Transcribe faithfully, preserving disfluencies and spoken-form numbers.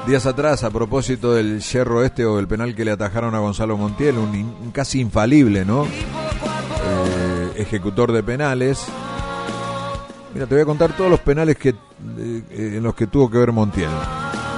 días atrás, a propósito del yerro este o del penal que le atajaron a Gonzalo Montiel, un, in, un casi infalible, ¿no? Eh, ejecutor de penales. Mira, te voy a contar todos los penales que, eh, en los que tuvo que ver Montiel.